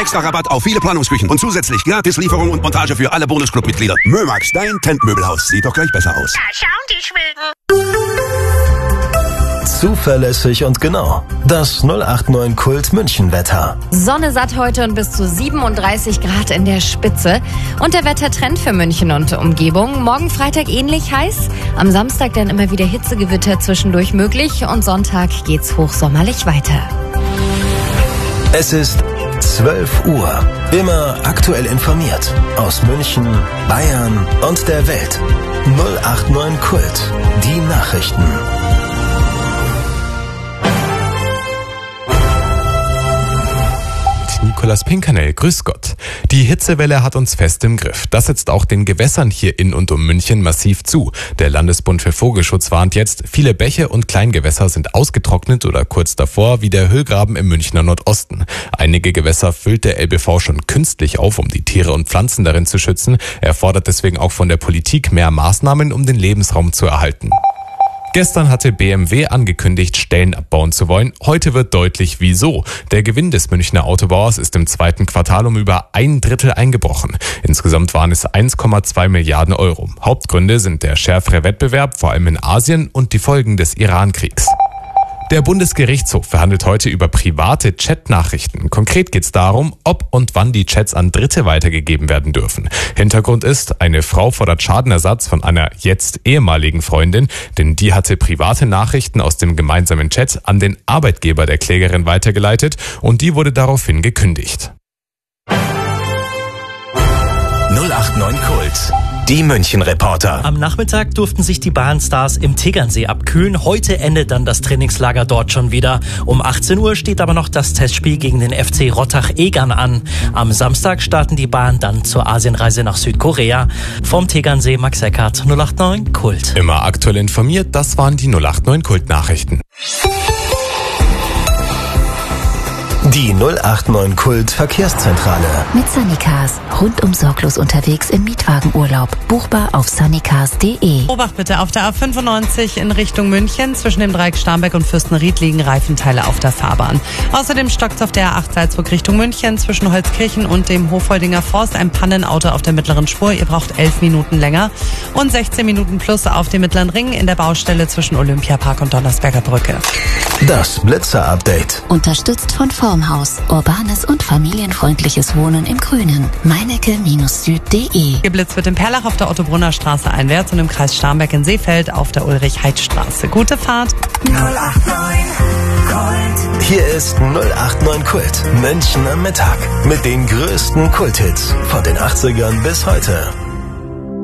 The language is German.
Extra Rabatt auf viele Planungsküchen und zusätzlich gratis Lieferung und Montage für alle Bonusclub-Mitglieder. Mömax, dein Tentmöbelhaus. Sieht doch gleich besser aus. Da schauen die Schweden. Zuverlässig und genau. Das 089 Kult München Wetter. Sonne satt heute und bis zu 37 Grad in der Spitze. Und der Wettertrend für München und Umgebung. Morgen Freitag ähnlich heiß. Am Samstag dann immer wieder Hitzegewitter zwischendurch möglich. Und Sonntag geht's hochsommerlich weiter. Es ist 12 Uhr. Immer aktuell informiert. Aus München, Bayern und der Welt. 089 Kult. Die Nachrichten. Nikolaus Pinkernell, grüß Gott. Die Hitzewelle hat uns fest im Griff. Das setzt auch den Gewässern hier in und um München massiv zu. Der Landesbund für Vogelschutz warnt jetzt, viele Bäche und Kleingewässer sind ausgetrocknet oder kurz davor, wie der Höhlgraben im Münchner Nordosten. Einige Gewässer füllt der LBV schon künstlich auf, um die Tiere und Pflanzen darin zu schützen. Er fordert deswegen auch von der Politik mehr Maßnahmen, um den Lebensraum zu erhalten. Gestern hatte BMW angekündigt, Stellen abbauen zu wollen. Heute wird deutlich, wieso. Der Gewinn des Münchner Autobauers ist im zweiten Quartal um über 1/3 eingebrochen. Insgesamt waren es 1,2 Milliarden Euro. Hauptgründe sind der schärfere Wettbewerb, vor allem in Asien, und die Folgen des Iran-Kriegs. Der Bundesgerichtshof verhandelt heute über private Chat-Nachrichten. Konkret geht es darum, ob und wann die Chats an Dritte weitergegeben werden dürfen. Hintergrund ist, eine Frau fordert Schadenersatz von einer jetzt ehemaligen Freundin, denn die hatte private Nachrichten aus dem gemeinsamen Chat an den Arbeitgeber der Klägerin weitergeleitet und die wurde daraufhin gekündigt. 089 Kult. Die München-Reporter. Am Nachmittag durften sich die Bahnstars im Tegernsee abkühlen. Heute endet dann das Trainingslager dort schon wieder. Um 18 Uhr steht aber noch das Testspiel gegen den FC Rottach-Egern an. Am Samstag starten die Bahn dann zur Asienreise nach Südkorea. Vom Tegernsee Max Eckhardt, 089 Kult. Immer aktuell informiert, das waren die 089 Kult-Nachrichten. Die 089 Kult Verkehrszentrale. Mit Sunnycars. Rundum sorglos unterwegs im Mietwagenurlaub. Buchbar auf sunnycars.de. Obacht bitte auf der A95 in Richtung München. Zwischen dem Dreieck Starnberg und Fürstenried liegen Reifenteile auf der Fahrbahn. Außerdem stockt auf der A8 Salzburg Richtung München zwischen Holzkirchen und dem Hofholdinger Forst ein Pannenauto auf der mittleren Spur. Ihr braucht 11 Minuten länger. Und 16 Minuten plus auf dem Mittleren Ring in der Baustelle zwischen Olympiapark und Donnersberger Brücke. Das Blitzer-Update. Unterstützt von Formhaus. Urbanes und familienfreundliches Wohnen im Grünen. Meinecke-süd.de. Geblitzt wird in Perlach auf der Ottobrunner Straße einwärts und im Kreis Starnberg in Seefeld auf der Ulrich-Heid-Straße. Gute Fahrt. 089 Kult. Hier ist 089 Kult. München am Mittag. Mit den größten Kulthits von den 80ern bis heute.